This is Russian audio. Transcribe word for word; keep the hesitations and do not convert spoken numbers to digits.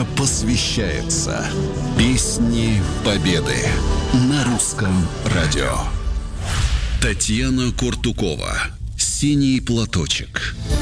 Программа посвящается Песни Победы на Русском радио. Татьяна Куртукова. «Синий платочек».